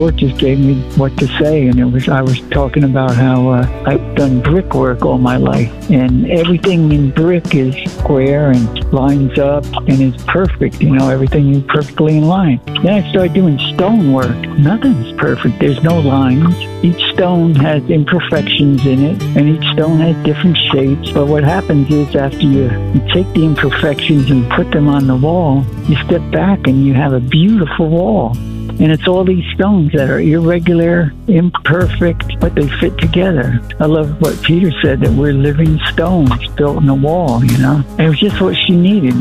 It just gave me what to say, and I was talking about how I've done brickwork all my life, and everything in brick is square and lines up and is perfect. Everything is perfectly in line. Then I started doing stonework. Nothing's perfect. There's no lines. Each stone has imperfections in it, and each stone has different shapes. But what happens is after you take the imperfections and put them on the wall, you step back and you have a beautiful wall. And it's all these stones that are irregular, imperfect, but they fit together. I love what Peter said, that we're living stones built in a wall, And it was just what she needed.